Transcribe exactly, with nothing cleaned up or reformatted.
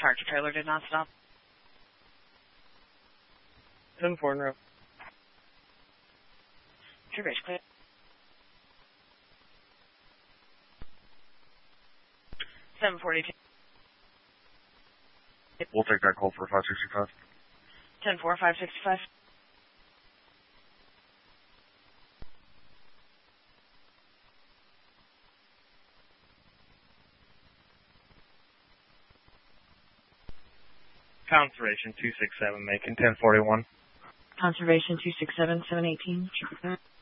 Tractor trailer did not stop. ten four in row. True base clear. seven forty-two. We'll take that call for five sixty-five. ten four, five sixty-five. Conservation two six seven, making ten forty-one. Conservation two six seven, seven eighteen.